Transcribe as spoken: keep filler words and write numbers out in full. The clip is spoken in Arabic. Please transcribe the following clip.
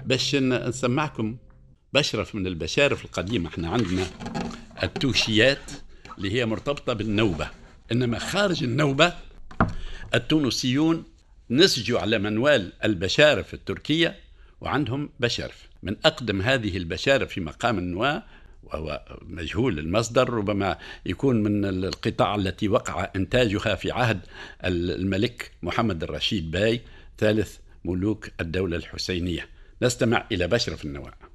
باش نسمعكم بشرف من البشارف القديمة. احنا عندنا التوشيات اللي هي مرتبطة بالنوبة، إنما خارج النوبة التونسيون نسجوا على منوال البشارف التركية، وعندهم بشارف من أقدم هذه البشارف في مقام النواة، وهو مجهول المصدر، ربما يكون من القطاع التي وقع إنتاجها في عهد الملك محمد الرشيد باي ثالث ملوك الدولة الحسينية. نستمع إلى بشرف النواة.